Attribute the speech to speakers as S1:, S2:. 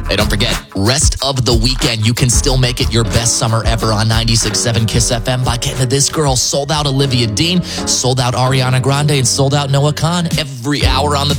S1: Hey, don't forget, rest of the weekend, you can still make it your best summer ever on 96.7 KISS FM by getting to this girl. Sold out Olivia Dean, sold out Ariana Grande, and sold out Noah Khan every hour on the